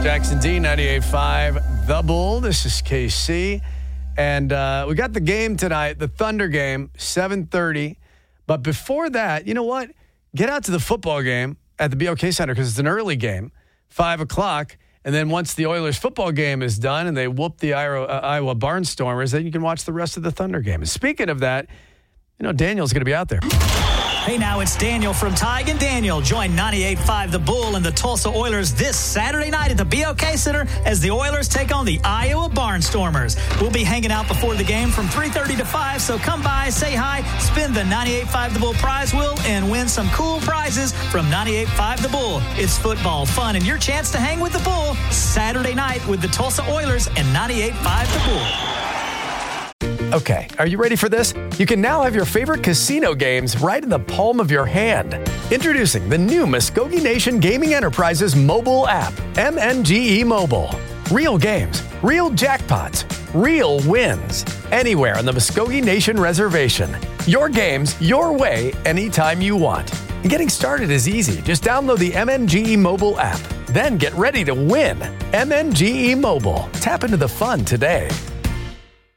Jackson D, 98.5, The Bull. This is KC. And we got the game tonight, the Thunder game, 7:30. But before that, you know what? Get out to the football game at the BOK Center because it's an early game, 5 o'clock. And then once the Oilers football game is done and they whoop the Iowa Barnstormers, then you can watch the rest of the Thunder game. And speaking of that, you know, Daniel's going to be out there. Hey, now it's Daniel from Tig and Daniel. Join 98.5 The Bull and the Tulsa Oilers this Saturday night at the BOK Center as the Oilers take on the Iowa Barnstormers. We'll be hanging out before the game from 3:30 to 5, so come by, say hi, spin the 98.5 The Bull prize wheel, and win some cool prizes from 98.5 The Bull. It's football, fun, and your chance to hang with the Bull Saturday night with the Tulsa Oilers and 98.5 The Bull. Okay, are you ready for this? You can now have your favorite casino games right in the palm of your hand. Introducing the new Muskogee Nation Gaming Enterprises mobile app, MNGE Mobile. Real games, real jackpots, real wins. Anywhere on the Muskogee Nation Reservation. Your games, your way, anytime you want. And getting started is easy. Just download the MNGE Mobile app. Then get ready to win. MNGE Mobile. Tap into the fun today.